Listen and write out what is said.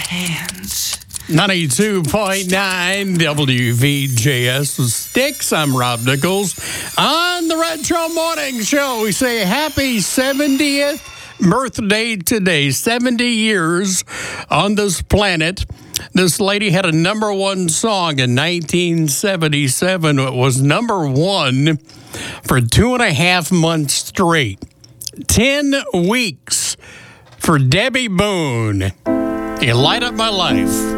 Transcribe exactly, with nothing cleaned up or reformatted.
hands. ninety-two point nine W V J S with Sticks. I'm Rob Nichols. On the Retro Morning Show, we say happy seventieth birthday today. seventy years on this planet. This lady had a number one song in nineteen seventy-seven. It was number one for two and a half months straight. Ten weeks for Debbie Boone. You light up my life.